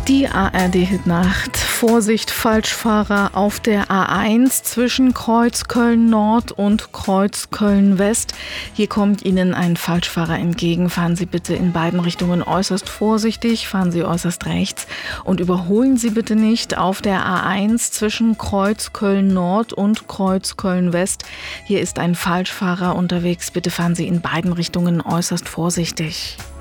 Die ARD-Hitnacht. Vorsicht, Falschfahrer auf der A1 zwischen Kreuz Köln-Nord und Kreuz Köln-West. Hier kommt Ihnen ein Falschfahrer entgegen. Fahren Sie bitte in beiden Richtungen äußerst vorsichtig, fahren Sie äußerst rechts und überholen Sie bitte nicht auf der A1 zwischen Kreuz Köln-Nord und Kreuz Köln-West. Hier ist ein Falschfahrer unterwegs. Bitte fahren Sie in beiden Richtungen äußerst vorsichtig.